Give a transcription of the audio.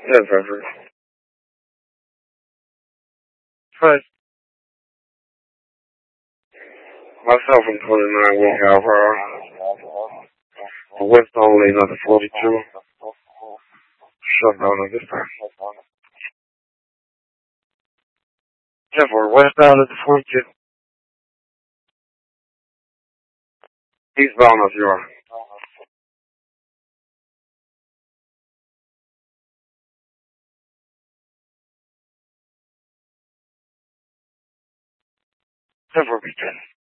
Yes, Reverend. First, myself and 29, we have west only another 42. Shut down at this time. Yeah, for west out of the 42. Eastbound of your. Yeah, for weekend.